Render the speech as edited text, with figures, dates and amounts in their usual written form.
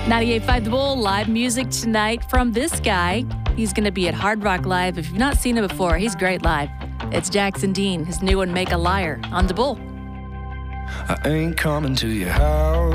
98.5 The Bull, live music tonight from this guy. He's going to be at Hard Rock Live. If you've not seen him before, he's great live. It's Jackson Dean, his new one, Make a Liar, on The Bull. I ain't coming to your house.